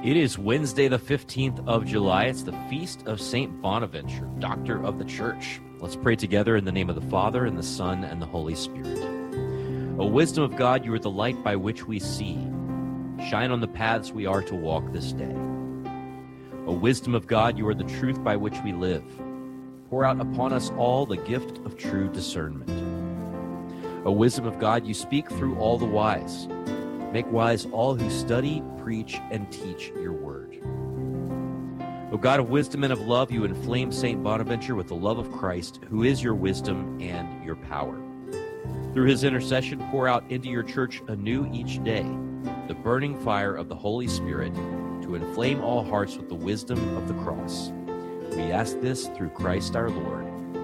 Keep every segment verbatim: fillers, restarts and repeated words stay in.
It is Wednesday, the fifteenth of July. It's the feast of Saint Bonaventure, Doctor of the Church. Let's pray together in the name of the Father, and the Son, and the Holy Spirit. O wisdom of God, you are the light by which we see. Shine on the paths we are to walk this day. O wisdom of God, you are the truth by which we live. Pour out upon us all the gift of true discernment. O wisdom of God, you speak through all the wise. Make wise all who study, preach, and teach your word. O God of wisdom and of love, you inflame Saint Bonaventure with the love of Christ, who is your wisdom and your power. Through his intercession, pour out into your church anew each day the burning fire of the Holy Spirit to inflame all hearts with the wisdom of the cross. We ask this through Christ our Lord.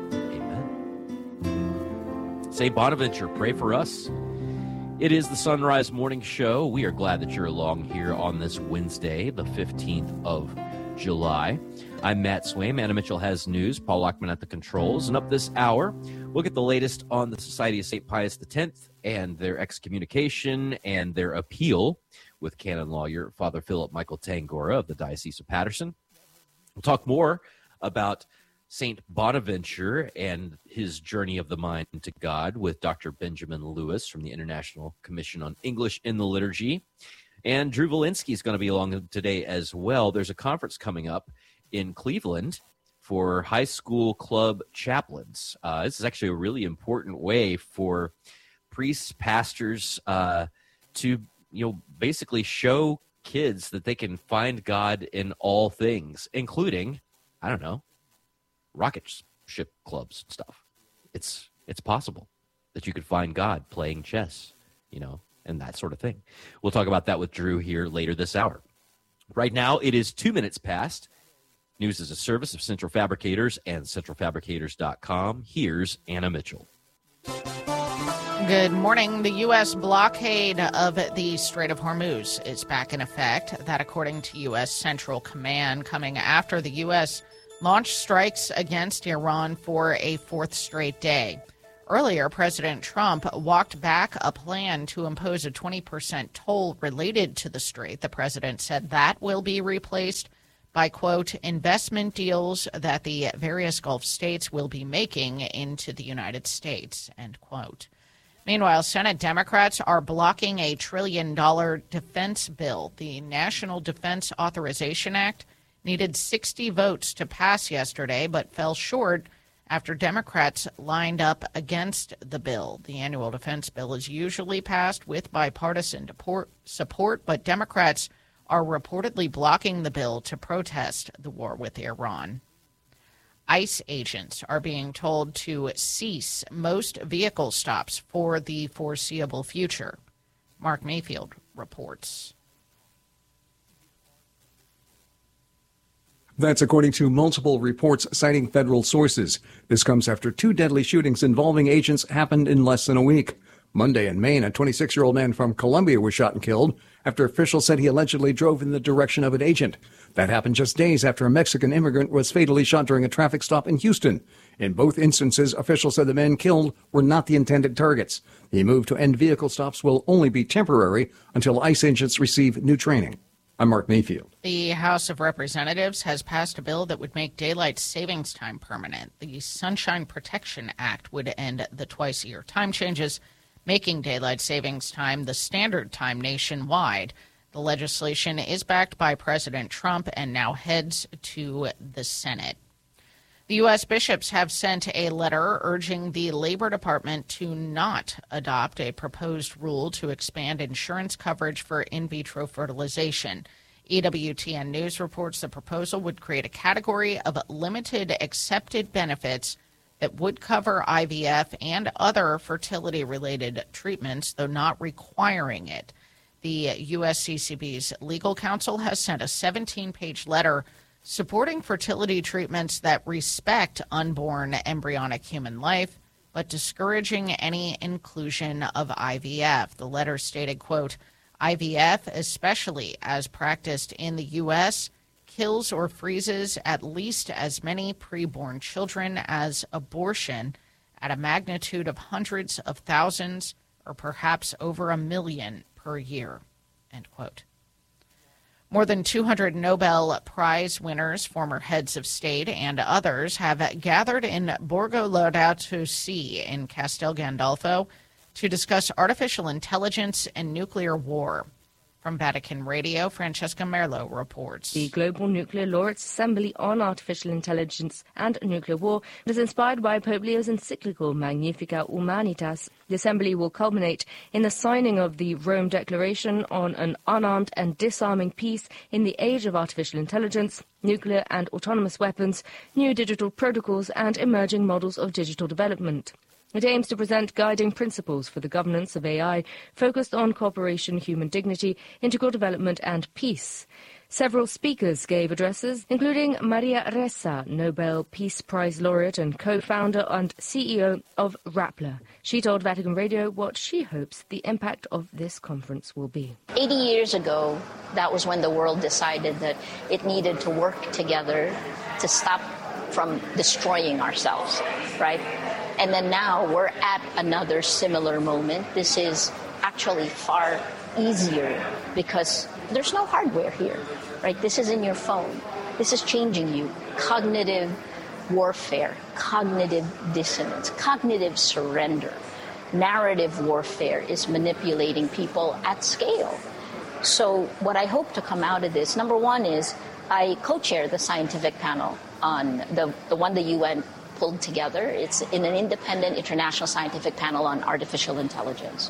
Amen. Saint Bonaventure, pray for us. It is the Sunrise Morning Show. We are glad that you're along here on this Wednesday, the fifteenth of July. I'm Matt Swaim. Anna Mitchell has news. Paul Lockman at the controls. And up this hour, we'll get the latest on the Society of Saint Pius X and their excommunication and their appeal with canon lawyer Father Philip Michael Tangora of the Diocese of Patterson. We'll talk more about Saint Bonaventure and his journey of the mind to God with Doctor Benjamin Lewis from the International Commission on English in the Liturgy. And Drew Valinsky is going to be along today as well. There's a conference coming up in Cleveland for high school club chaplains. Uh, this is actually a really important way for priests, pastors uh, to, you know, basically show kids that they can find God in all things, including, I don't know, rocket ship clubs and stuff. It's it's possible that you could find God playing chess, you know, and that sort of thing. We'll talk about that with Drew here later this hour. Right now, it is two minutes past. News is a service of Central Fabricators and central fabricators dot com. Here's Anna Mitchell. Good morning. The U S blockade of the Strait of Hormuz is back in effect. That, according to U S Central Command, coming after the U S launched strikes against Iran for a fourth straight day. Earlier, President Trump walked back a plan to impose a twenty percent toll related to the strait. The president said that will be replaced by, quote, investment deals that the various Gulf states will be making into the United States, end quote. Meanwhile, Senate Democrats are blocking a trillion dollar defense bill. The National Defense Authorization Act needed sixty votes to pass yesterday, but fell short after Democrats lined up against the bill. The annual defense bill is usually passed with bipartisan support, but Democrats are reportedly blocking the bill to protest the war with Iran. ICE agents are being told to cease most vehicle stops for the foreseeable future. Mark Mayfield reports. That's according to multiple reports citing federal sources. This comes after two deadly shootings involving agents happened in less than a week. Monday in Maine, a twenty-six-year-old man from Columbia was shot and killed after officials said he allegedly drove in the direction of an agent. That happened just days after a Mexican immigrant was fatally shot during a traffic stop in Houston. In both instances, officials said the men killed were not the intended targets. The move to end vehicle stops will only be temporary until ICE agents receive new training. I'm Mark Mayfield. The House of Representatives has passed a bill that would make daylight savings time permanent. The Sunshine Protection Act would end the twice-a-year time changes, making daylight savings time the standard time nationwide. The legislation is backed by President Trump and now heads to the Senate. The U S bishops have sent a letter urging the Labor Department to not adopt a proposed rule to expand insurance coverage for in vitro fertilization. E W T N News reports the proposal would create a category of limited accepted benefits that would cover I V F and other fertility-related treatments, though not requiring it. The U S C C B's legal counsel has sent a seventeen-page letter supporting fertility treatments that respect unborn embryonic human life, but discouraging any inclusion of I V F. The letter stated, quote, I V F, especially as practiced in the U S, kills or freezes at least as many preborn children as abortion at a magnitude of hundreds of thousands or perhaps over a million per year, end quote. More than two hundred Nobel Prize winners, former heads of state, and others have gathered in Borgo Laudato Si in Castel Gandolfo to discuss artificial intelligence and nuclear war. From Vatican Radio, Francesca Merlo reports. The Global Nuclear Laureates Assembly on Artificial Intelligence and Nuclear War is inspired by Pope Leo's encyclical Magnificat Humanitas. The assembly will culminate in the signing of the Rome Declaration on an unarmed and disarming peace in the age of artificial intelligence, nuclear and autonomous weapons, new digital protocols, and emerging models of digital development. It aims to present guiding principles for the governance of A I, focused on cooperation, human dignity, integral development, and peace. Several speakers gave addresses, including Maria Ressa, Nobel Peace Prize laureate and co-founder and C E O of Rappler. She told Vatican Radio what she hopes the impact of this conference will be. eighty years ago, that was when the world decided that it needed to work together to stop from destroying ourselves, right? And then now we're at another similar moment. This is actually far easier because there's no hardware here, right? This is in your phone. This is changing you. Cognitive warfare, cognitive dissonance, cognitive surrender. Narrative warfare is manipulating people at scale. So what I hope to come out of this, number one is I co-chair the scientific panel on the, the one the U N pulled together. It's in an independent international scientific panel on artificial intelligence.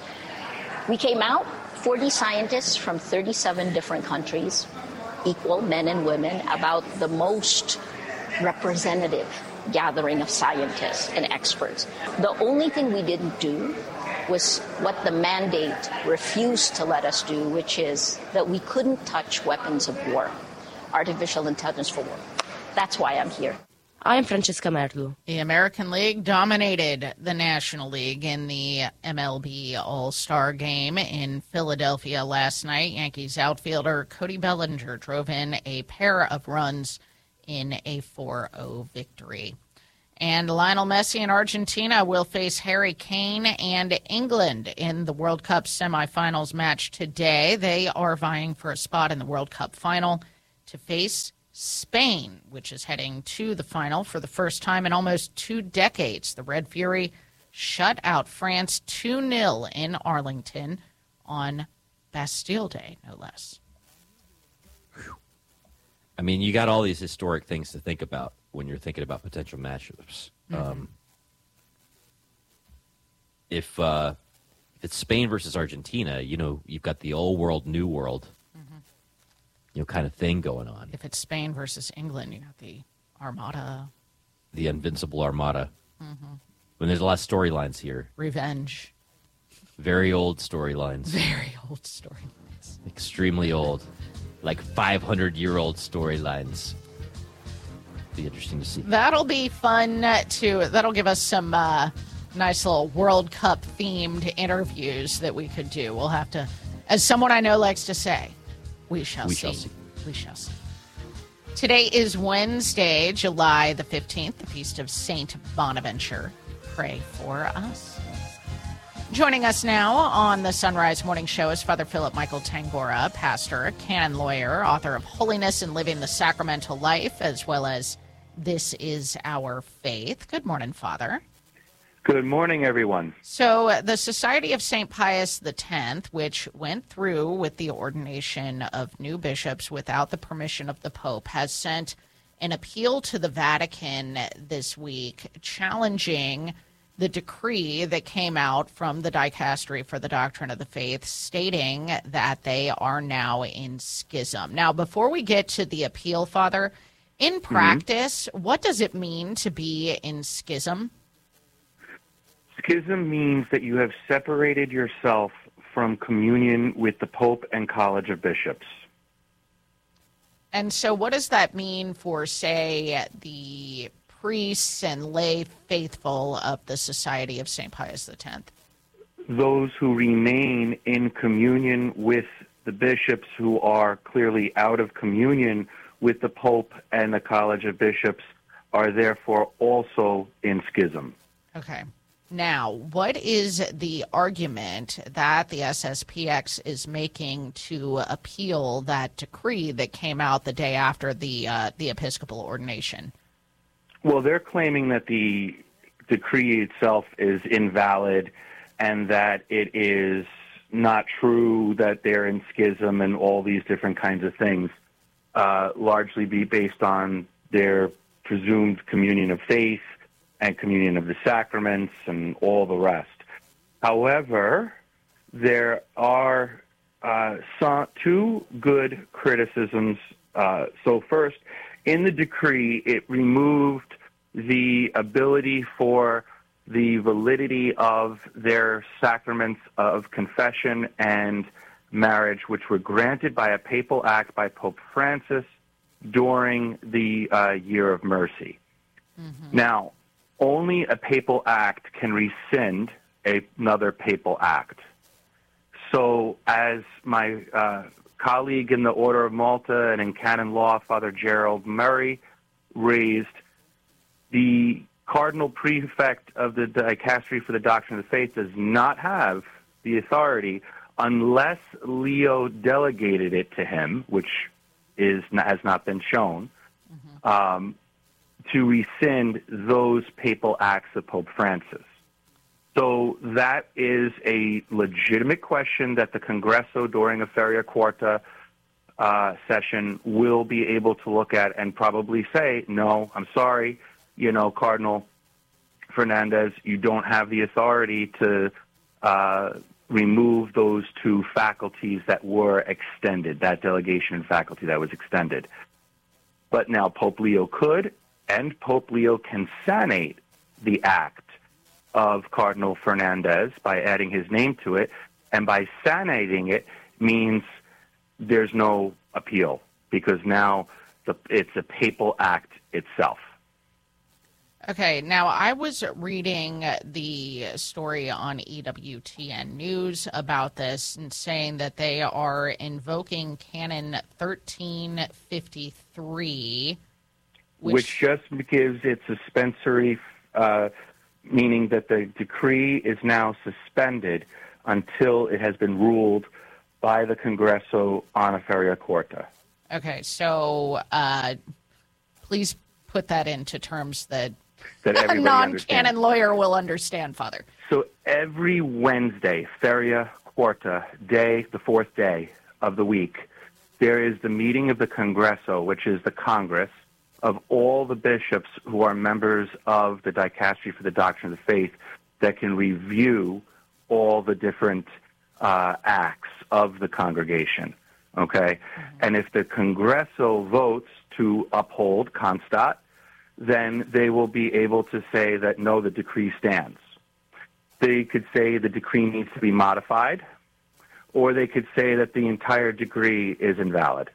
We came out, forty scientists from thirty-seven different countries, equal men and women, about the most representative gathering of scientists and experts. The only thing we didn't do was what the mandate refused to let us do, which is that we couldn't touch weapons of war, artificial intelligence for war. That's why I'm here. I am Francesca Merlo. The American League dominated the National League in the M L B All-Star Game in Philadelphia last night. Yankees outfielder Cody Bellinger drove in a pair of runs in a four oh victory. And Lionel Messi and Argentina will face Harry Kane and England in the World Cup semifinals match today. They are vying for a spot in the World Cup final to face Spain, which is heading to the final for the first time in almost two decades. The Red Fury shut out France two nil in Arlington on Bastille Day, no less. I mean, you got all these historic things to think about when you're thinking about potential matchups. Mm-hmm. Um, if, uh, if it's Spain versus Argentina, you know, you've got the old world, new world. You know, kind of thing going on. If it's Spain versus England, you got the Armada. The Invincible Armada. Mm-hmm. When there's a lot of storylines here. Revenge. Very old storylines. Very old storylines. Extremely old. Like five hundred year old storylines. Be interesting to see. That'll be fun, too. That'll give us some uh, nice little World Cup themed interviews that we could do. We'll have to, as someone I know likes to say, We shall we see. Shall see. We shall see. Today is Wednesday, July the fifteenth, the feast of Saint Bonaventure. Pray for us. Joining us now on the Sunrise Morning Show is Father Philip Michael Tangora, pastor, canon lawyer, author of Holiness and Living the Sacramental Life, as well as This Is Our Faith. Good morning, Father. Good morning, everyone. So uh, the Society of Saint Pius X, which went through with the ordination of new bishops without the permission of the Pope, has sent an appeal to the Vatican this week challenging the decree that came out from the Dicastery for the Doctrine of the Faith, stating that they are now in schism. Now, before we get to the appeal, Father, in practice, mm-hmm. what does it mean to be in schism? Schism means that you have separated yourself from communion with the Pope and College of Bishops. And so what does that mean for, say, the priests and lay faithful of the Society of Saint Pius X? Those who remain in communion with the bishops who are clearly out of communion with the Pope and the College of Bishops are therefore also in schism. Okay. Now, what is the argument that the S S P X is making to appeal that decree that came out the day after the uh, the Episcopal ordination? Well, they're claiming that the decree itself is invalid and that it is not true that they're in schism and all these different kinds of things, uh, largely be based on their presumed communion of faith and communion of the sacraments and all the rest. However, there are uh, some, two good criticisms. Uh, so first, in the decree, it removed the ability for the validity of their sacraments of confession and marriage, which were granted by a papal act by Pope Francis during the uh, Year of Mercy. Mm-hmm. Now, only a papal act can rescind a, another papal act. So as my uh, colleague in the Order of Malta and in canon law, Father Gerald Murray, raised, the Cardinal Prefect of the Dicastery for the Doctrine of the Faith does not have the authority unless Leo delegated it to him, which is has not been shown, mm-hmm. um, to rescind those papal acts of Pope Francis. So that is a legitimate question that the Congresso during a Feria Quarta uh, session will be able to look at and probably say, no, I'm sorry, you know, Cardinal Fernandez, you don't have the authority to uh, remove those two faculties that were extended, that delegation and faculty that was extended. But now Pope Leo could, and Pope Leo can sanate the act of Cardinal Fernandez by adding his name to it, and by sanating it means there's no appeal, because now the, it's a papal act itself. Okay, now I was reading the story on E W T N News about this and saying that they are invoking Canon thirteen fifty-three, which, which just gives it suspensory, uh, meaning that the decree is now suspended until it has been ruled by the Congresso on a Feria Quarta. Okay, so uh, please put that into terms that that a non-canon lawyer will understand, Father. So every Wednesday, Feria Quarta day, the fourth day of the week, there is the meeting of the Congresso, which is the Congress of all the bishops who are members of the Dicastery for the Doctrine of the Faith that can review all the different uh, acts of the congregation, okay? Mm-hmm. And if the Congresso votes to uphold constat, then they will be able to say that, no, the decree stands. They could say the decree needs to be modified, or they could say that the entire decree is invalid,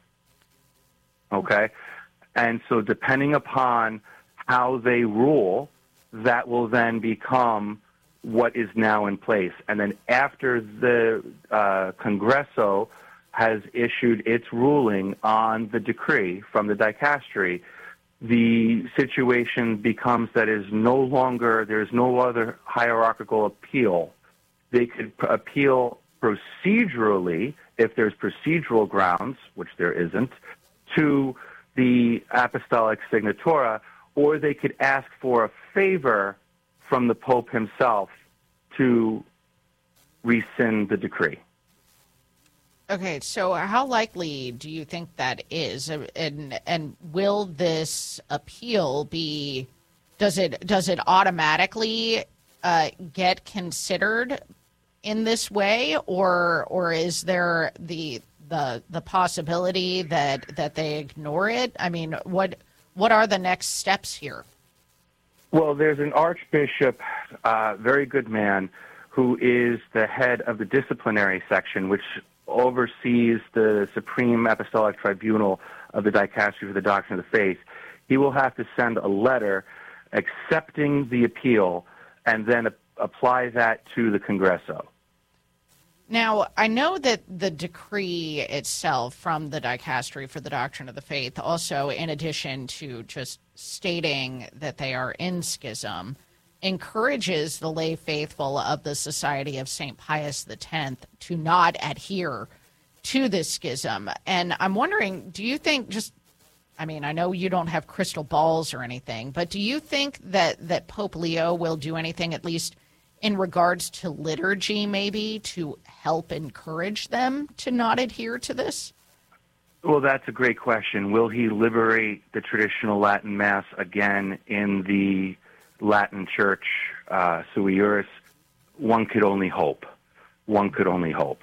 okay? And so depending upon how they rule, that will then become what is now in place. And then after the uh, Congresso has issued its ruling on the decree from the Dicastery, the situation becomes that is no longer, there's no other hierarchical appeal. They could p- appeal procedurally, if there's procedural grounds, which there isn't, to the Apostolic Signatura, or they could ask for a favor from the Pope himself to rescind the decree. Okay, so how likely do you think that is, and and will this appeal be? Does it does it automatically uh, get considered in this way, or or is there the the the possibility that that they ignore it? I mean, what what are the next steps here? Well, there's an archbishop, uh, very good man, who is the head of the disciplinary section, which oversees the Supreme Apostolic Tribunal of the Dicastery for the Doctrine of the Faith. He will have to send a letter accepting the appeal and then a- apply that to the Congresso. Now, I know that the decree itself from the Dicastery for the Doctrine of the Faith, also in addition to just stating that they are in schism, encourages the lay faithful of the Society of Saint Pius X to not adhere to this schism. And I'm wondering, do you think just, I mean, I know you don't have crystal balls or anything, but do you think that, that Pope Leo will do anything, at least in regards to liturgy, maybe, to help encourage them to not adhere to this? Well, that's a great question. Will he liberate the traditional Latin Mass again in the Latin Church, uh, sui juris? One could only hope. One could only hope.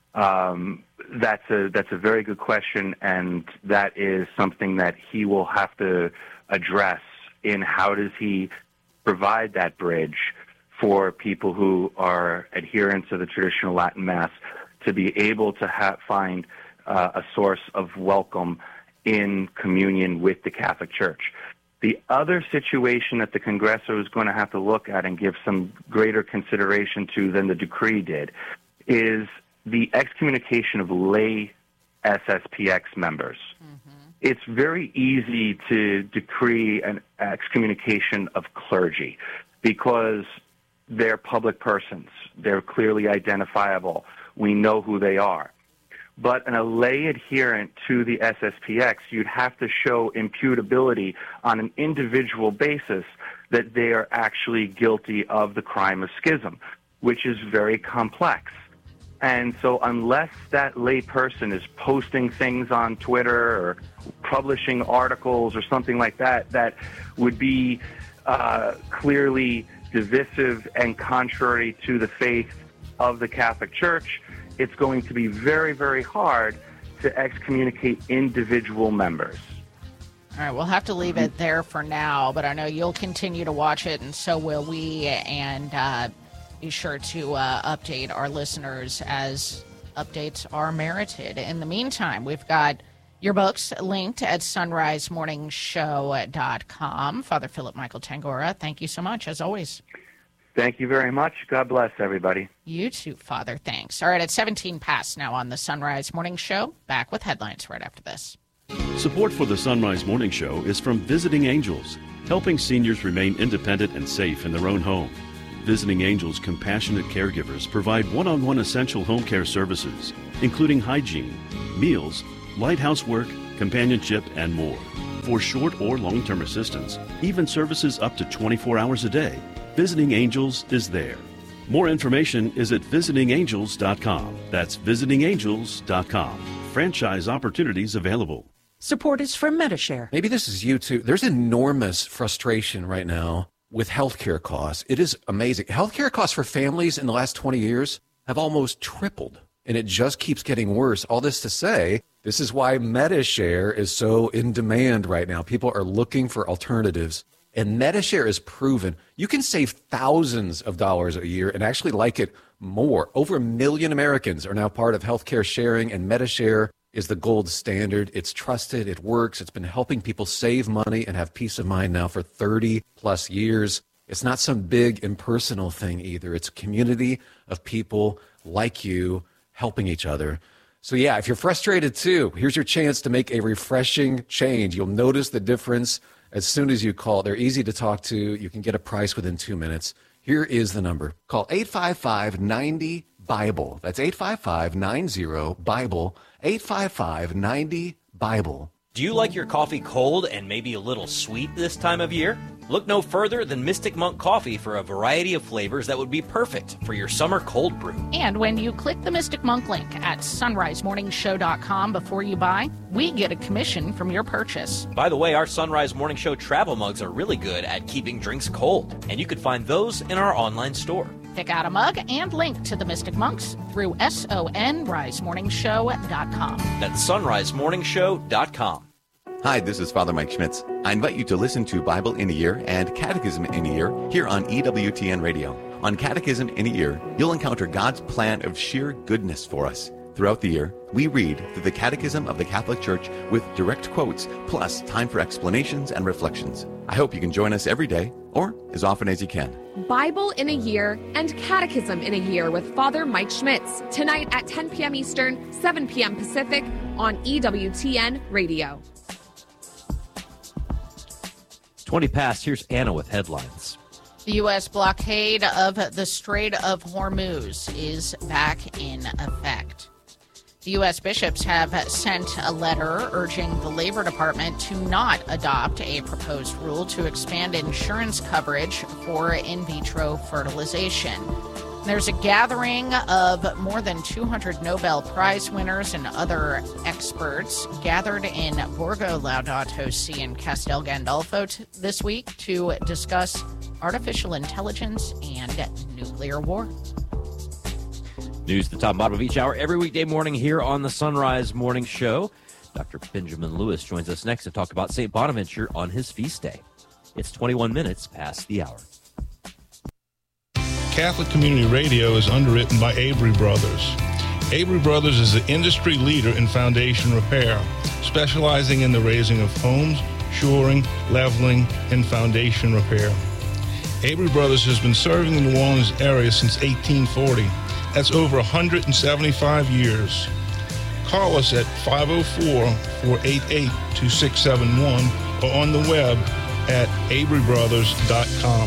Um, that's a that's a very good question, and that is something that he will have to address in how does he provide that bridge for people who are adherents of the traditional Latin Mass to be able to ha- find uh, a source of welcome in communion with the Catholic Church. The other situation that the Congresso is going to have to look at and give some greater consideration to than the decree did is the excommunication of lay S S P X members. Mm-hmm. It's very easy to decree an excommunication of clergy because they're public persons. They're clearly identifiable. We know who they are. But in a lay adherent to the S S P X, you'd have to show imputability on an individual basis that they are actually guilty of the crime of schism, which is very complex. And so unless that lay person is posting things on Twitter or publishing articles or something like that that would be uh, clearly divisive and contrary to the faith of the Catholic Church, it's going to be very, very hard to excommunicate individual members. All right, we'll have to leave it there for now, but I know you'll continue to watch it, and so will we, and uh, be sure to uh, update our listeners as updates are merited. In the meantime, we've got your books linked at sunrise morning show dot com. Father Philip Michael Tangora, thank you so much, as always. Thank you very much. God bless everybody. You too, Father. Thanks. All right, at seventeen past now on the Sunrise Morning Show. Back with headlines right after this. Support for the Sunrise Morning Show is from Visiting Angels, helping seniors remain independent and safe in their own home. Visiting Angels compassionate caregivers provide one-on-one essential home care services, including hygiene, meals, light housework, companionship, and more. For short or long-term assistance, even services up to twenty-four hours a day, Visiting Angels is there. More information is at visiting angels dot com. That's visiting angels dot com. Franchise opportunities available. Support is from Medi-Share. Maybe this is you too. There's enormous frustration right now with healthcare costs. It is amazing. Healthcare costs for families in the last twenty years have almost tripled, and it just keeps getting worse. All this to say, this is why Medi-Share is so in demand right now. People are looking for alternatives, and Medi-Share is proven. You can save thousands of dollars a year and actually like it more. Over a million Americans are now part of healthcare sharing, and Medi-Share is the gold standard. It's trusted. It works. It's been helping people save money and have peace of mind now for thirty plus years. It's not some big impersonal thing either. It's a community of people like you helping each other. So yeah, if you're frustrated too, here's your chance to make a refreshing change. You'll notice the difference as soon as you call. They're easy to talk to. You can get a price within two minutes. Here is the number. Call eight five five, nine zero, Bible. That's eight five five, nine zero, Bible. eight five five, nine zero, Bible. Do you like your coffee cold and maybe a little sweet this time of year? Look no further than Mystic Monk Coffee for a variety of flavors that would be perfect for your summer cold brew. And when you click the Mystic Monk link at sunrise morning show dot com before you buy, we get a commission from your purchase. By the way, our Sunrise Morning Show travel mugs are really good at keeping drinks cold, and you can find those in our online store. Pick out a mug and link to the Mystic Monks through sunrise morning show dot com. That's sunrise morning show dot com. Hi, this is Father Mike Schmitz. I invite you to listen to Bible in a Year and Catechism in a Year here on E W T N Radio. On Catechism in a Year, you'll encounter God's plan of sheer goodness for us. Throughout the year, we read through the Catechism of the Catholic Church with direct quotes, plus time for explanations and reflections. I hope you can join us every day, or as often as you can. Bible in a Year and Catechism in a Year with Father Mike Schmitz, tonight at ten p.m. Eastern, seven p.m. Pacific on E W T N Radio. twenty past, here's Anna with headlines. The U S blockade of the Strait of Hormuz is back in effect. The U S bishops have sent a letter urging the Labor Department to not adopt a proposed rule to expand insurance coverage for in vitro fertilization. There's a gathering of more than two hundred Nobel Prize winners and other experts gathered in Borgo Laudato Si in Castel Gandolfo t- this week to discuss artificial intelligence and nuclear war. News at the top and bottom of each hour every weekday morning here on the Sunrise Morning Show. Doctor Benjamin Lewis joins us next to talk about Saint Bonaventure on his feast day. It's twenty-one minutes past the hour. Catholic Community Radio is underwritten by Avery Brothers. Avery Brothers is the industry leader in foundation repair, specializing in the raising of homes, shoring, leveling, and foundation repair. Avery Brothers has been serving the New Orleans area since eighteen forty. That's over one hundred seventy-five years. Call us at five oh four, four eight eight, two six seven one or on the web at avery brothers dot com.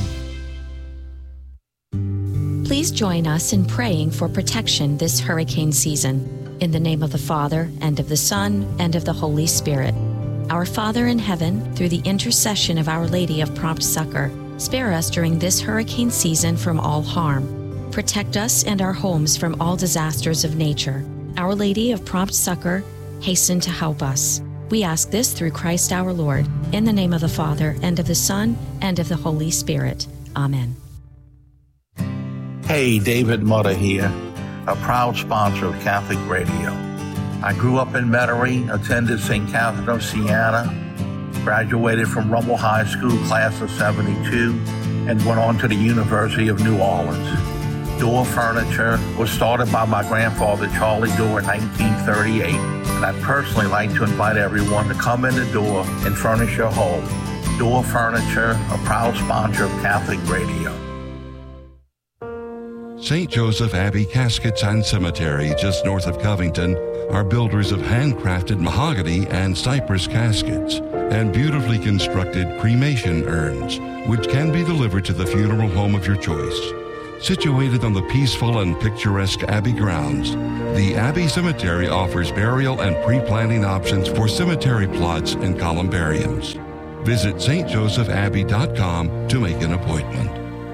Please join us in praying for protection this hurricane season. In the name of the Father, and of the Son, and of the Holy Spirit. Our Father in heaven, through the intercession of Our Lady of Prompt Succor, spare us during this hurricane season from all harm. Protect us and our homes from all disasters of nature. Our Lady of Prompt Succor, hasten to help us. We ask this through Christ our Lord, in the name of the Father, and of the Son, and of the Holy Spirit. Amen. Hey, David Mutter here, a proud sponsor of Catholic Radio. I grew up in Metairie, attended Saint Catherine of Siena, graduated from Rummel High School, class of seventy-two, and went on to the University of New Orleans. Door Furniture was started by my grandfather, Charlie Door, in nineteen thirty-eight, and I'd personally like to invite everyone to come in the door and furnish your home. Door Furniture, a proud sponsor of Catholic Radio. Saint Joseph Abbey Caskets and Cemetery, just north of Covington, are builders of handcrafted mahogany and cypress caskets and beautifully constructed cremation urns, which can be delivered to the funeral home of your choice. Situated on the peaceful and picturesque Abbey grounds, the Abbey Cemetery offers burial and pre-planning options for cemetery plots and columbariums. Visit s t joseph abbey dot com to make an appointment.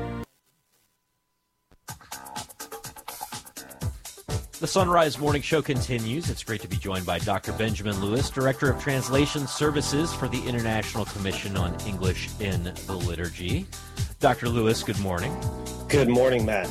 The Sunrise Morning Show continues. It's great to be joined by Doctor Benjamin Lewis, Director of Translation Services for the International Commission on English in the Liturgy. Doctor Lewis, good morning. Good morning, Matt.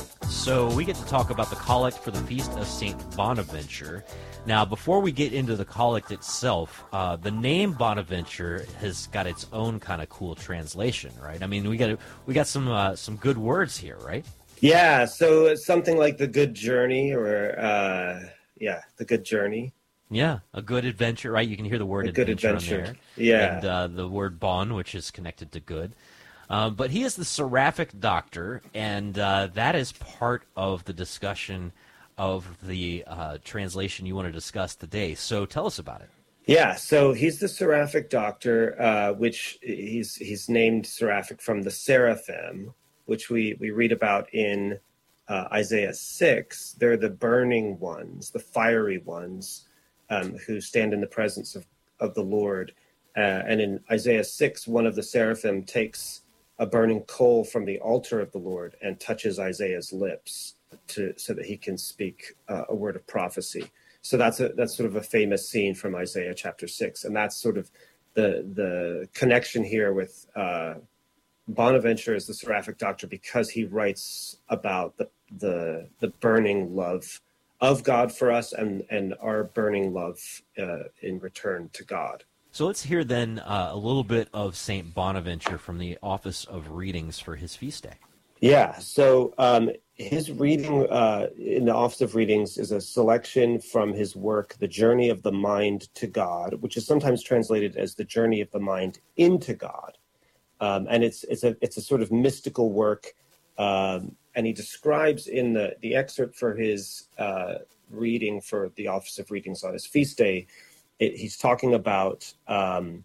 So we get to talk about the collect for the Feast of Saint Bonaventure. Now, before we get into the collect itself, uh, the name Bonaventure has got its own kind of cool translation, right? I mean, we got we got some uh, some good words here, right? Yeah, so it's something like the good journey, or uh, yeah, the good journey. Yeah, a good adventure, right? You can hear the word a good adventure, adventure. in there. Yeah. And uh, the word bon, which is connected to good. Um, but he is the seraphic doctor, and uh, that is part of the discussion of the uh, translation you want to discuss today. So tell us about it. Yeah, so he's the seraphic doctor, uh, which he's he's named seraphic from the seraphim, which we, we read about in uh, Isaiah six. They're the burning ones, the fiery ones, um, who stand in the presence of, of the Lord. Uh, and in Isaiah six, one of the seraphim takes a burning coal from the altar of the Lord and touches Isaiah's lips to so that he can speak uh, a word of prophecy. So that's a, that's sort of a famous scene from Isaiah chapter six. And that's sort of the, the connection here with uh, Bonaventure is the seraphic doctor because he writes about the the the burning love of God for us and, and our burning love uh, in return to God. So let's hear then uh, a little bit of Saint Bonaventure from the Office of Readings for his feast day. Yeah, so um, his reading uh, in the Office of Readings is a selection from his work, The Journey of the Mind to God, which is sometimes translated as The Journey of the Mind into God. Um, and it's it's a it's a sort of mystical work, um, and he describes in the, the excerpt for his uh, reading for the Office of Readings on his feast day, it, he's talking about um,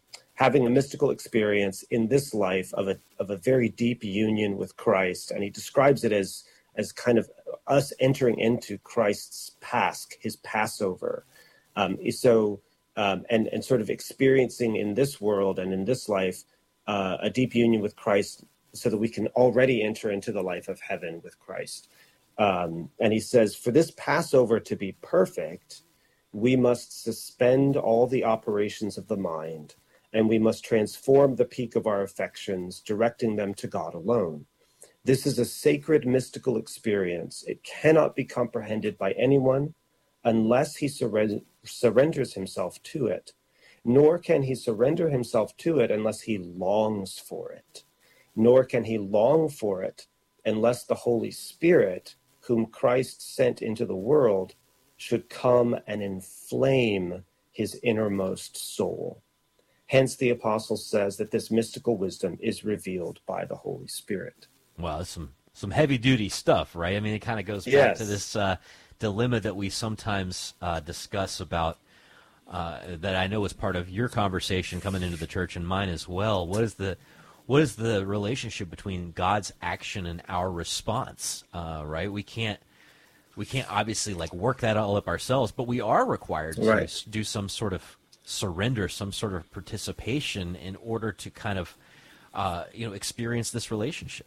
having a mystical experience in this life of a of a very deep union with Christ. And he describes it as as kind of us entering into Christ's Pasch, his Passover. Um, so, um, and, and sort of experiencing in this world and in this life uh, a deep union with Christ so that we can already enter into the life of heaven with Christ. Um, and he says, for this Passover to be perfect, we must suspend all the operations of the mind, and we must transform the peak of our affections, directing them to God alone. This is a sacred mystical experience. It cannot be comprehended by anyone unless he surre- surrenders himself to it, nor can he surrender himself to it unless he longs for it, nor can he long for it unless the Holy Spirit, whom Christ sent into the world, should come and inflame his innermost soul. Hence, the apostle says that this mystical wisdom is revealed by the Holy Spirit. Well, that's some, some heavy-duty stuff, right? I mean, it kind of goes back Yes. to this uh, dilemma that we sometimes uh, discuss about, uh, that I know was part of your conversation coming into the church and mine as well. What is the what is the relationship between God's action and our response, uh, right? We can't we can't obviously like work that all up ourselves, but we are required to Right. s- do some sort of surrender, some sort of participation in order to kind of uh, you know experience this relationship.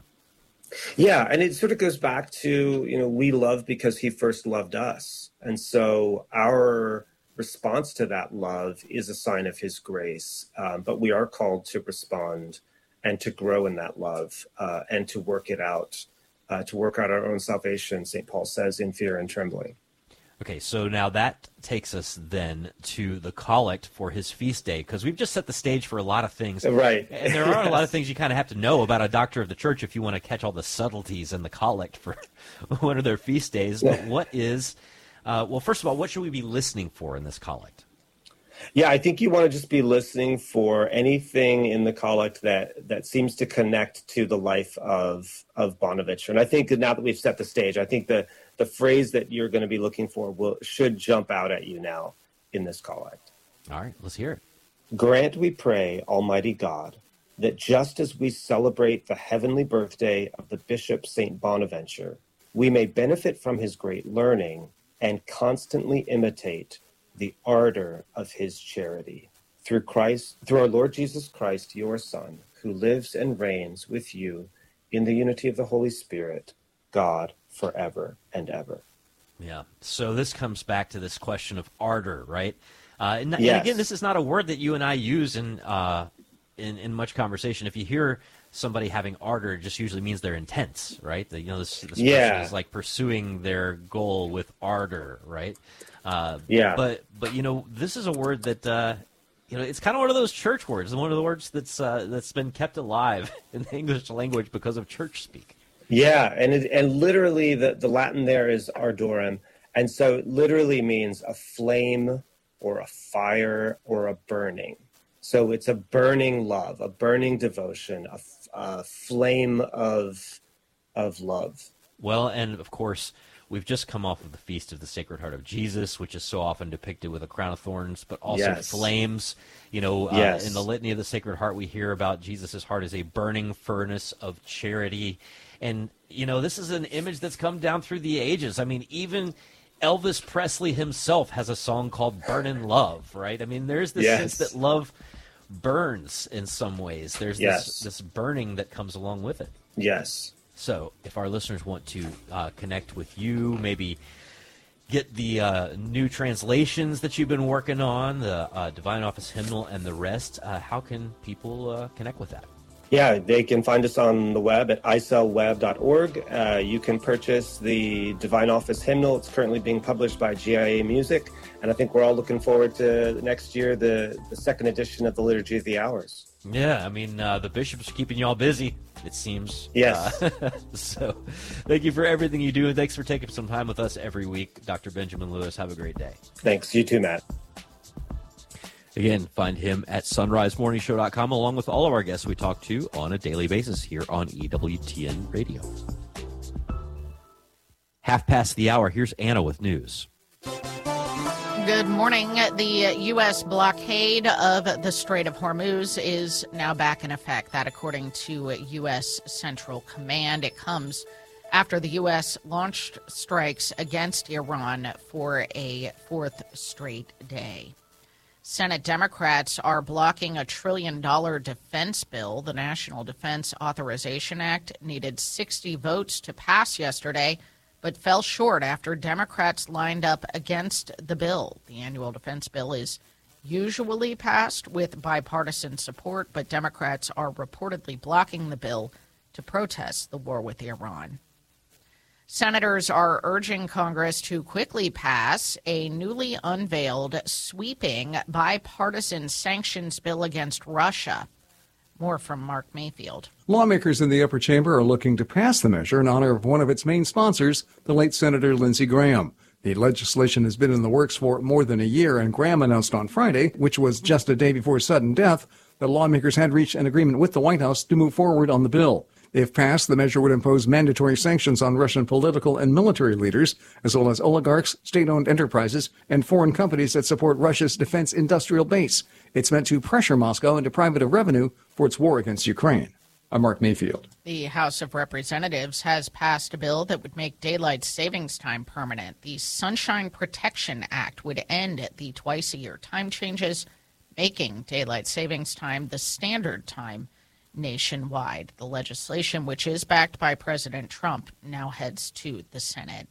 Yeah, and it sort of goes back to, you know, we love because he first loved us. And so our response to that love is a sign of his grace. Um, but we are called to respond and to grow in that love uh, and to work it out, uh, to work out our own salvation, Saint Paul says, in fear and trembling. Okay, so now that takes us then to the collect for his feast day, because we've just set the stage for a lot of things. Right. And there are a lot Yes. of things you kind of have to know about a doctor of the church if you want to catch all the subtleties in the collect for one of their feast days. But what is, uh, well, first of all, what should we be listening for in this collect? Yeah, I think you want to just be listening for anything in the collect that that seems to connect to the life of of Bonaventure. And I think that now that we've set the stage, I think the the phrase that you're going to be looking for will should jump out at you now in this collect. All right, let's hear it. Grant, we pray, Almighty God, that just as we celebrate the heavenly birthday of the Bishop Saint Bonaventure, we may benefit from his great learning and constantly imitate the ardor of his charity. Through Christ, through our Lord Jesus Christ, your Son, who lives and reigns with you in the unity of the Holy Spirit, God, forever and ever. Yeah. So this comes back to this question of ardor, right? Uh, and, and Yes. again, this is not a word that you and I use in uh, in, in much conversation. If you hear somebody having ardor, it just usually means they're intense, right? That, you know, this, this Yeah. person is like pursuing their goal with ardor, right? Uh, Yeah. But but you know, this is a word that uh, you know, it's kind of one of those church words, one of the words that's uh, that's been kept alive in the English language because of church speak. Yeah, and it, and literally the, the Latin there is ardorem, and so it literally means a flame or a fire or a burning. So it's a burning love, a burning devotion, a, f- a flame of of love. Well, and of course, we've just come off of the Feast of the Sacred Heart of Jesus, which is so often depicted with a crown of thorns, but also Yes. flames. You know, uh, Yes. in the Litany of the Sacred Heart, we hear about Jesus' heart as a burning furnace of charity. And, you know, this is an image that's come down through the ages. I mean, even Elvis Presley himself has a song called Burnin' Love, right? I mean, there's this Yes. sense that love burns in some ways. There's Yes. this, this burning that comes along with it. Yes. So if our listeners want to uh, connect with you, maybe get the uh, new translations that you've been working on, the uh, Divine Office Hymnal and the rest, uh, how can people uh, connect with that? Yeah, they can find us on the web at i cell web dot org. Uh, you can purchase the Divine Office Hymnal. It's currently being published by G I A Music, and I think we're all looking forward to next year, the, the second edition of the Liturgy of the Hours. Yeah, I mean, uh, the bishops are keeping you all busy, it seems. Yes. Uh, so thank you for everything you do, and thanks for taking some time with us every week. Doctor Benjamin Lewis, have a great day. Thanks. You too, Matt. Again, find him at sunrise morning show dot com, along with all of our guests we talk to on a daily basis here on E W T N Radio. Half past the hour, here's Anna with news. Good morning. The U S blockade of the Strait of Hormuz is now back in effect. That, according to U S Central Command, it comes after the U S launched strikes against Iran for a fourth straight day. Senate Democrats are blocking a trillion dollar defense bill. The National Defense Authorization Act needed sixty votes to pass yesterday, but fell short after Democrats lined up against the bill. The annual defense bill is usually passed with bipartisan support, but Democrats are reportedly blocking the bill to protest the war with Iran. Senators are urging Congress to quickly pass a newly unveiled, sweeping bipartisan sanctions bill against Russia. More from Mark Mayfield. Lawmakers in the upper chamber are looking to pass the measure in honor of one of its main sponsors, the late Senator Lindsey Graham. The legislation has been in the works for more than a year, and Graham announced on Friday, which was just a day before his sudden death, that lawmakers had reached an agreement with the White House to move forward on the bill. If passed, the measure would impose mandatory sanctions on Russian political and military leaders, as well as oligarchs, state-owned enterprises, and foreign companies that support Russia's defense industrial base. It's meant to pressure Moscow into deprive it of revenue for its war against Ukraine. I'm Mark Mayfield. The House of Representatives has passed a bill that would make daylight savings time permanent. The Sunshine Protection Act would end the twice-a-year time changes, making daylight savings time the standard time nationwide. The legislation, which is backed by President Trump, now heads to the Senate.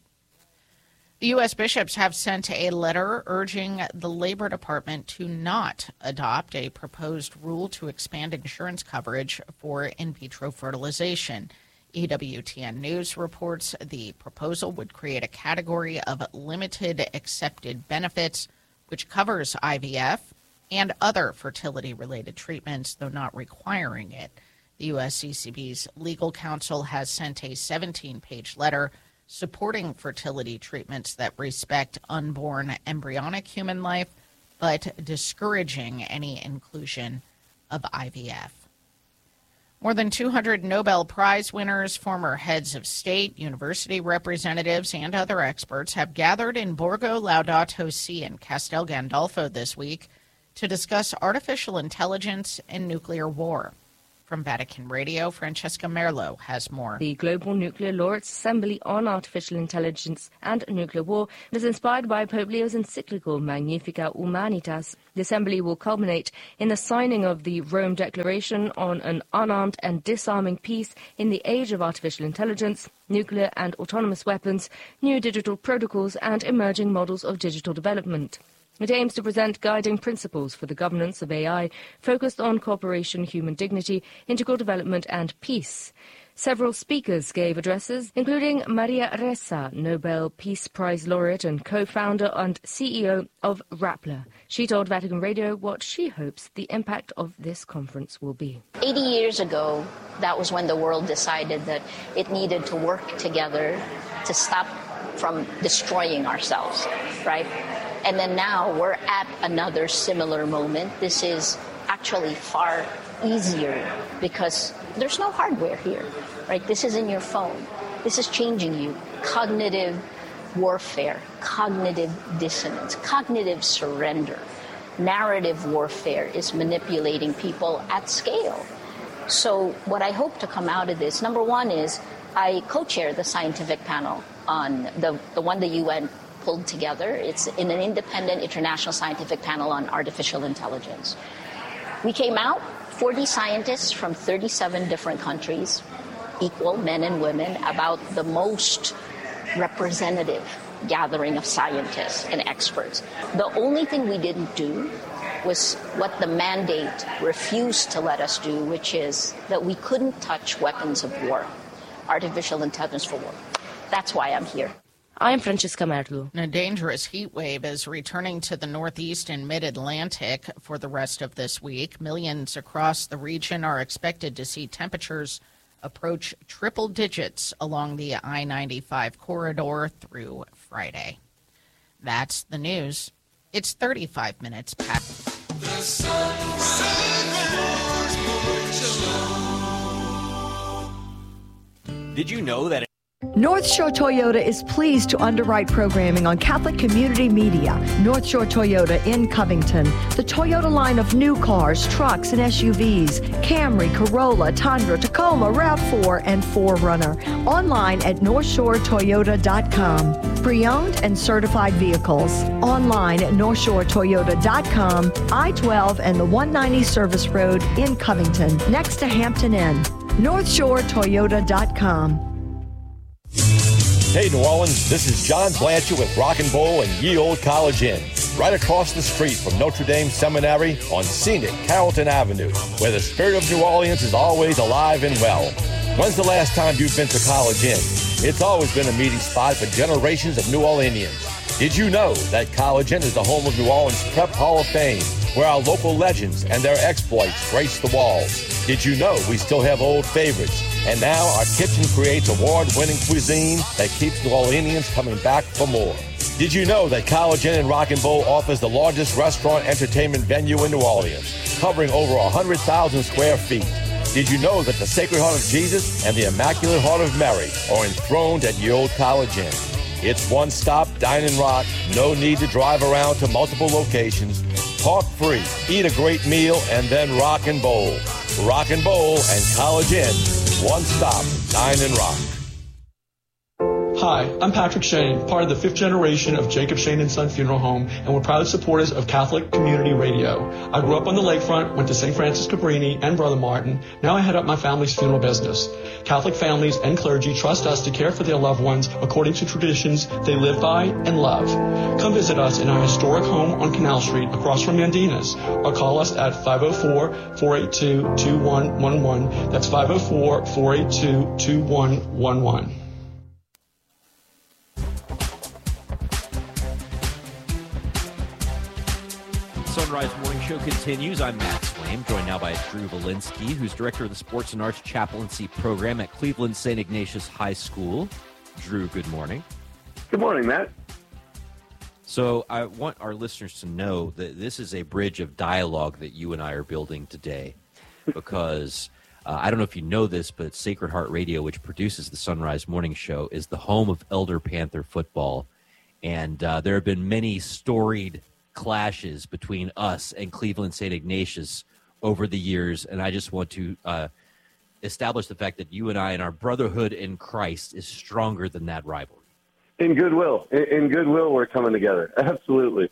The U S bishops have sent a letter urging the Labor Department to not adopt a proposed rule to expand insurance coverage for in vitro fertilization. E W T N News reports the proposal would create a category of limited accepted benefits, which covers I V F and other fertility-related treatments, though not requiring it. The U S C C B's legal counsel has sent a seventeen-page letter supporting fertility treatments that respect unborn embryonic human life, but discouraging any inclusion of I V F. More than two hundred Nobel Prize winners, former heads of state, university representatives, and other experts have gathered in Borgo Laudato Si in Castel Gandolfo this week to discuss artificial intelligence and nuclear war. From Vatican Radio, Francesca Merlo has more. The Global Nuclear Laureates Assembly on Artificial Intelligence and Nuclear War is inspired by Pope Leo's encyclical Magnificat Humanitas. The assembly will culminate in the signing of the Rome Declaration on an unarmed and disarming peace in the age of artificial intelligence, nuclear and autonomous weapons, new digital protocols, and emerging models of digital development. It aims to present guiding principles for the governance of A I, focused on cooperation, human dignity, integral development, and peace. Several speakers gave addresses, including Maria Ressa, Nobel Peace Prize laureate and co-founder and C E O of Rappler. She told Vatican Radio what she hopes the impact of this conference will be. eighty years ago, that was when the world decided that it needed to work together to stop from destroying ourselves, right? And then now we're at another similar moment. This is actually far easier because there's no hardware here, right? This is in your phone. This is changing you. Cognitive warfare, cognitive dissonance, cognitive surrender. Narrative warfare is manipulating people at scale. So what I hope to come out of this, number one is I co-chair the scientific panel on the, the one the U N pulled together. It's in an independent international scientific panel on artificial intelligence. We came out, forty scientists from thirty-seven different countries, equal men and women, about the most representative gathering of scientists and experts. The only thing we didn't do was what the mandate refused to let us do, which is that we couldn't touch weapons of war, artificial intelligence for war. That's why I'm here. I'm Francesca Merlo. A dangerous heat wave is returning to the Northeast and Mid-Atlantic for the rest of this week. Millions across the region are expected to see temperatures approach triple digits along the I ninety-five corridor through Friday. That's the news. It's thirty-five minutes past. The Did you know that North Shore Toyota is pleased to underwrite programming on Catholic Community Media. North Shore Toyota in Covington. The Toyota line of new cars, trucks, and S U Vs. Camry, Corolla, Tundra, Tacoma, RAV four, and four runner. Online at north shore toyota dot com. Pre-owned and certified vehicles. Online at north shore toyota dot com. I twelve and the one ninety Service Road in Covington, next to Hampton Inn. north shore toyota dot com. Hey, New Orleans, this is John Blanchard with Rock and Bowl and Ye Old College Inn, right across the street from Notre Dame Seminary on scenic Carrollton Avenue, where the spirit of New Orleans is always alive and well. When's the last time you've been to College Inn? It's always been a meeting spot for generations of New Orleanians. Did you know that College Inn is the home of New Orleans Prep Hall of Fame, where our local legends and their exploits grace the walls? Did you know we still have old favorites? And now our kitchen creates award-winning cuisine that keeps New Orleanians coming back for more. Did you know that College Inn and Rock and Bowl offers the largest restaurant entertainment venue in New Orleans, covering over one hundred thousand square feet? Did you know that the Sacred Heart of Jesus and the Immaculate Heart of Mary are enthroned at Ye Old College Inn? It's one stop, dine and rock, no need to drive around to multiple locations. Park free, eat a great meal, and then rock and bowl. Rock and Bowl and College Inn, one stop, dine and rock. Hi, I'm Patrick Shane, part of the fifth generation of Jacob Shane and Son Funeral Home, and we're proud supporters of Catholic Community Radio. I grew up on the lakefront, went to Saint Francis Cabrini and Brother Martin. Now I head up my family's funeral business. Catholic families and clergy trust us to care for their loved ones according to traditions they live by and love. Come visit us in our historic home on Canal Street across from Yandina's, or call us at five oh four, four eight two, two one one one. That's five oh four, four eight two, two one one one. Sunrise Morning Show continues. I'm Matt Swaim, joined now by Drew Valinsky, who's director of the Sports and Arts Chaplaincy Program at Cleveland Saint Ignatius High School. Drew, good morning. Good morning, Matt. So I want our listeners to know that this is a bridge of dialogue that you and I are building today, because uh, I don't know if you know this, but Sacred Heart Radio, which produces the Sunrise Morning Show, is the home of Elder Panther football. And uh, there have been many storied clashes between us and Cleveland Saint Ignatius over the years, and I just want to uh, establish the fact that you and I and our brotherhood in Christ is stronger than that rivalry. In goodwill. In, in goodwill, we're coming together. Absolutely.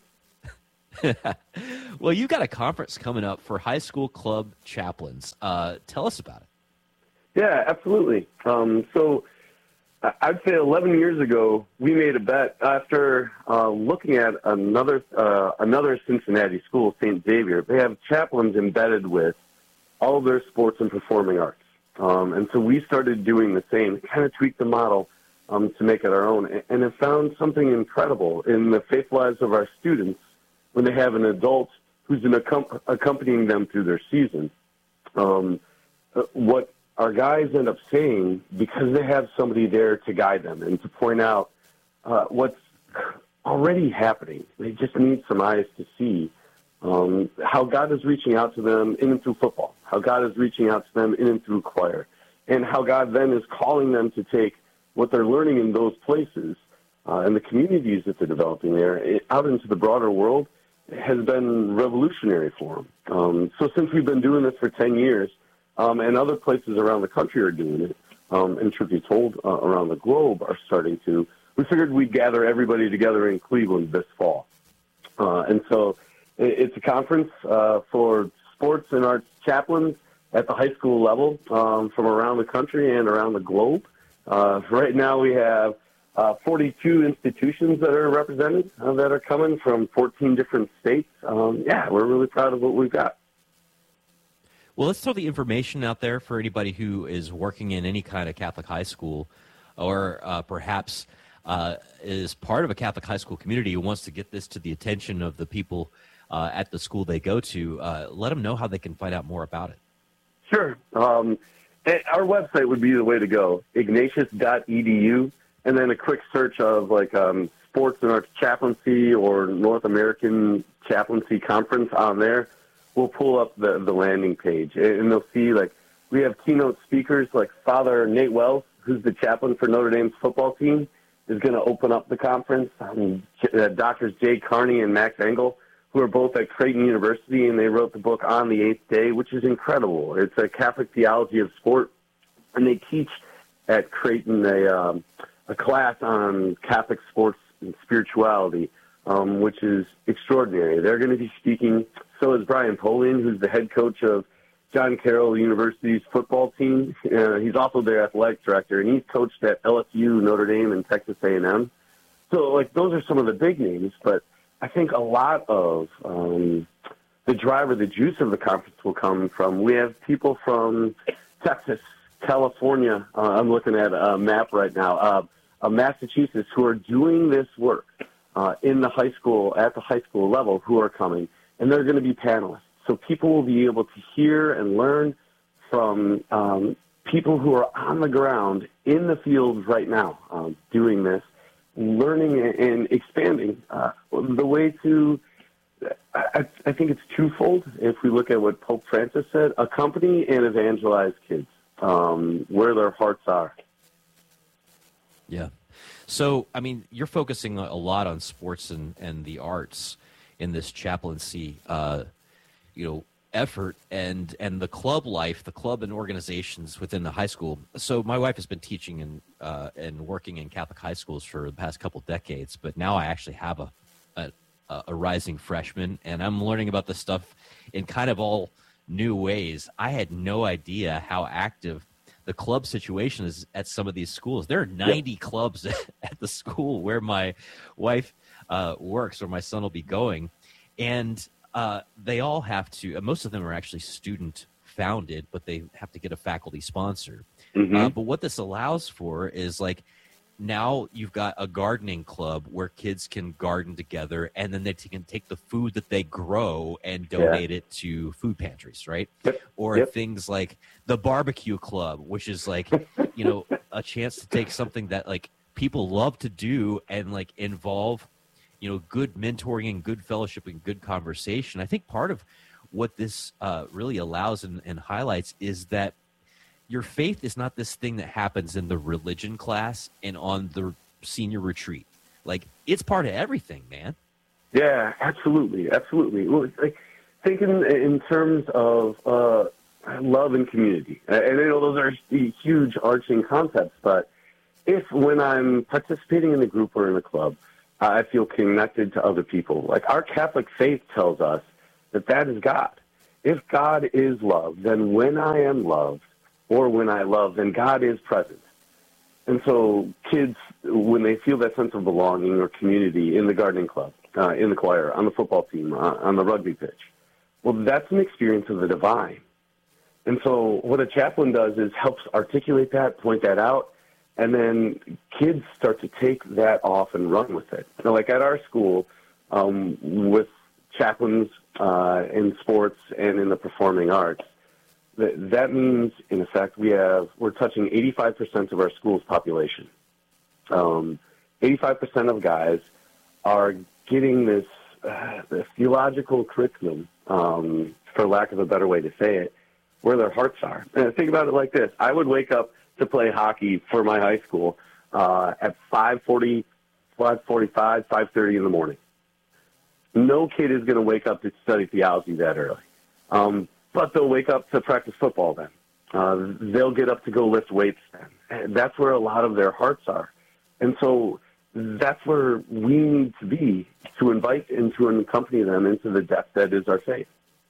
Well, you've got a conference coming up for high school club chaplains. Uh, tell us about it. Yeah, absolutely. Um, so I'd say eleven years ago, we made a bet after uh, looking at another uh, another Cincinnati school, Saint Xavier. They have chaplains embedded with all of their sports and performing arts. Um, and so we started doing the same, kind of tweaked the model um, to make it our own, and have found something incredible in the faith lives of our students when they have an adult who's been accom- accompanying them through their season. Um, what our guys end up saying, because they have somebody there to guide them and to point out uh, what's already happening, they just need some eyes to see um, how God is reaching out to them in and through football, how God is reaching out to them in and through choir, and how God then is calling them to take what they're learning in those places uh, and the communities that they're developing there out into the broader world has been revolutionary for them. Um, so since we've been doing this for ten years, Um, and other places around the country are doing it, um, and truth be told, uh, around the globe are starting to. We figured we'd gather everybody together in Cleveland this fall. Uh, and so it, it's a conference uh, for sports and arts chaplains at the high school level um, from around the country and around the globe. Uh, right now we have uh, forty-two institutions that are represented uh, that are coming from fourteen different states. Um, yeah, we're really proud of what we've got. Well, let's throw the information out there for anybody who is working in any kind of Catholic high school, or uh, perhaps uh, is part of a Catholic high school community who wants to get this to the attention of the people uh, at the school they go to. Uh, let them know how they can find out more about it. Sure. Um, our website would be the way to go, ignatius dot e d u, and then a quick search of like um, Sports and Arts Chaplaincy or North American Chaplaincy Conference on there. We'll pull up the, the landing page, and they'll see, like, we have keynote speakers like Father Nate Wells, who's the chaplain for Notre Dame's football team, is going to open up the conference. Um, uh, Doctors Jay Carney and Max Engel, who are both at Creighton University, and they wrote the book On the Eighth Day, which is incredible. It's a Catholic theology of sport, and they teach at Creighton a, um, a class on Catholic sports and spirituality, um, which is extraordinary. They're going to be speaking. So is Brian Polian, who's the head coach of John Carroll University's football team. Uh, he's also their athletic director, and he's coached at L S U, Notre Dame, and Texas A and M. So, like, those are some of the big names, but I think a lot of um, the drive or the juice of the conference will come from, we have people from Texas, California, uh, I'm looking at a map right now, uh, uh, Massachusetts, who are doing this work uh, in the high school, at the high school level, who are coming, and they're going to be panelists. So people will be able to hear and learn from um, people who are on the ground in the field right now um, doing this, learning and expanding uh, the way to, I, I think it's twofold. If we look at what Pope Francis said, accompany and evangelize kids um, where their hearts are. Yeah. So, I mean, you're focusing a lot on sports and, and the arts in this chaplaincy, uh, you know, effort and and the club life, the club and organizations within the high school. So my wife has been teaching and uh, and working in Catholic high schools for the past couple decades, but now I actually have a, a a rising freshman, and I'm learning about this stuff in kind of all new ways. I had no idea how active the club situation is at some of these schools. There are ninety yep. clubs at the school where my wife uh, works, or my son will be going, and Uh, they all have to, uh, most of them are actually student founded, but they have to get a faculty sponsor. Mm-hmm. Uh, but what this allows for is, like, now you've got a gardening club where kids can garden together, and then they t- can take the food that they grow and donate yeah. it to food pantries, right? Yep. Or yep. things like the barbecue club, which is like, you know, a chance to take something that, like, people love to do and, like, involve, you know, good mentoring and good fellowship and good conversation. I think part of what this uh, really allows and, and highlights is that your faith is not this thing that happens in the religion class and on the senior retreat. Like, it's part of everything, man. Yeah, absolutely, absolutely. Well, like, thinking in terms of uh, love and community, and I know those are huge arching concepts, but if when I'm participating in a group or in a club, I feel connected to other people. Like, our Catholic faith tells us that that is God. If God is love, then when I am loved, or when I love, then God is present. And so kids, when they feel that sense of belonging or community in the gardening club, uh, in the choir, on the football team, uh, on the rugby pitch, well, that's an experience of the divine. And so what a chaplain does is helps articulate that, point that out, and then kids start to take that off and run with it. You know, like at our school, um, with chaplains uh, in sports and in the performing arts, that, that means, in effect, we have we're touching eighty-five percent of our school's population. Um, eighty-five percent of guys are getting this, uh, this theological curriculum, um, for lack of a better way to say it, where their hearts are. And think about it like this. I would wake up to play hockey for my high school uh, at five forty, five forty-five, five thirty in the morning. No kid is going to wake up to study theology that early. Um, but they'll wake up to practice football then. Uh, they'll get up to go lift weights then. And that's where a lot of their hearts are. And so that's where we need to be to invite and to accompany them into the depth that is our faith.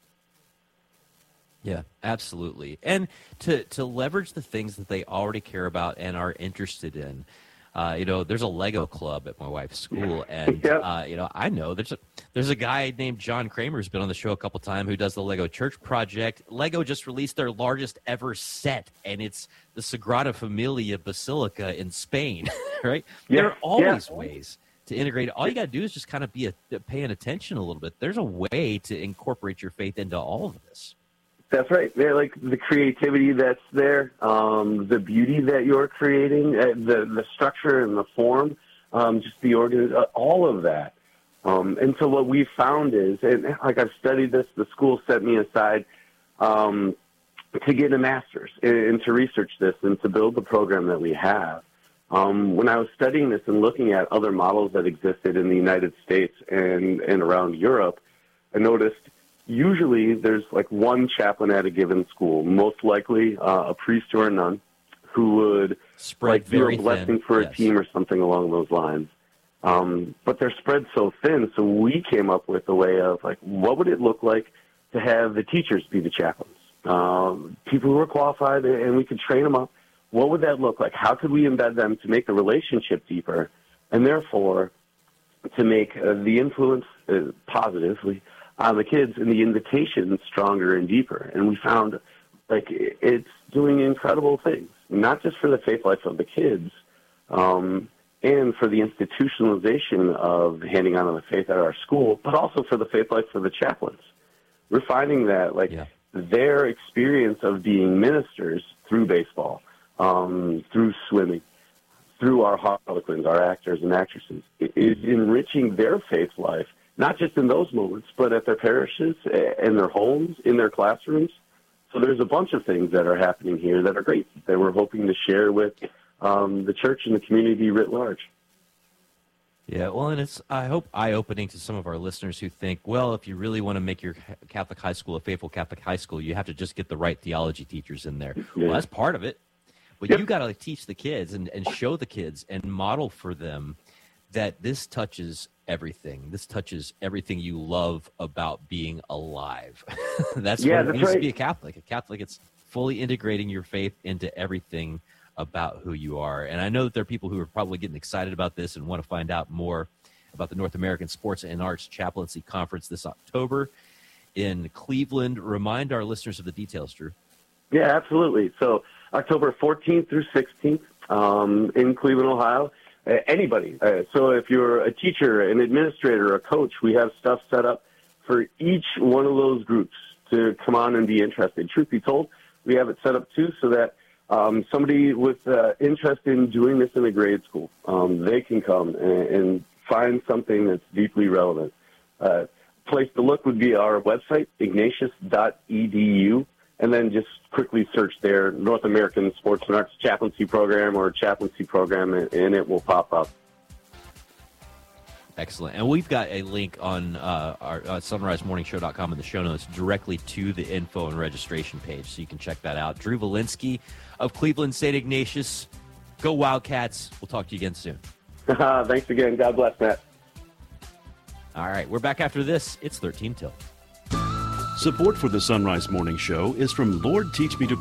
Yeah, absolutely. And to, to leverage the things that they already care about and are interested in. Uh, you know, there's a Lego club at my wife's school, and, yep. uh, you know, I know there's a, there's a guy named John Kramer who's been on the show a couple times who does the Lego Church Project. Lego just released their largest ever set, and it's the Sagrada Familia Basilica in Spain, right? Yeah. There are always yeah. ways to integrate. All you got to do is just kind of be a, paying attention a little bit. There's a way to incorporate your faith into all of this. That's right. They're like the creativity that's there, um, the beauty that you're creating, uh, the the structure and the form, um, just the organ, uh, all of that. Um, and so what we found is, and like I've studied this, the school set me aside um, to get a master's and to research this and to build the program that we have. Um, when I was studying this and looking at other models that existed in the United States and, and around Europe, I noticed usually there's like one chaplain at a given school, most likely uh, a priest or a nun, who would spread like do very a blessing thin. for Yes. a team or something along those lines. Um, but they're spread so thin, so we came up with a way of like, what would it look like to have the teachers be the chaplains? Um, people who are qualified, and we could train them up. What would that look like? How could we embed them to make the relationship deeper, and therefore to make uh, the influence uh, positively on the kids and the invitation stronger and deeper? And we found like it's doing incredible things, not just for the faith life of the kids, um, and for the institutionalization of handing on to the faith at our school, but also for the faith life for the chaplains. We're finding that like yeah. their experience of being ministers through baseball, um, through swimming, through our harlequins, our actors and actresses, is enriching their faith life, not just in those moments, but at their parishes, in their homes, in their classrooms. So there's a bunch of things that are happening here that are great, that we're hoping to share with um, the church and the community writ large. Yeah, well, and it's, I hope, eye-opening to some of our listeners who think, well, if you really want to make your Catholic high school a faithful Catholic high school, you have to just get the right theology teachers in there. Yeah. Well, that's part of it. But yep. you got to like, teach the kids and, and show the kids and model for them that this touches everything. This touches everything you love about being alive. that's yeah, what it that's means right. to be a Catholic. A Catholic, it's fully integrating your faith into everything about who you are. And I know that there are people who are probably getting excited about this and want to find out more about the North American Sports and Arts Chaplaincy Conference this October in Cleveland. Remind our listeners of the details, Drew. Yeah, absolutely. So October fourteenth through sixteenth um, in Cleveland, Ohio. Uh, anybody. Uh, so if you're a teacher, an administrator, a coach, we have stuff set up for each one of those groups to come on and be interested. Truth be told, we have it set up too so that um, somebody with uh, interest in doing this in a grade school, um, they can come and, and find something that's deeply relevant. Uh, place to look would be our website, ignatius dot e d u. And then just quickly search there, North American Sports and Arts Chaplaincy Program or Chaplaincy Program, and, and it will pop up. Excellent. And we've got a link on uh, our uh, sunrise morning show dot com in the show notes directly to the info and registration page, so you can check that out. Drew Valinsky of Cleveland Saint Ignatius. Go Wildcats. We'll talk to you again soon. Thanks again. God bless, Matt. All right. We're back after this. It's thirteen till. Support for the Sunrise Morning Show is from Lord Teach Me to Pray.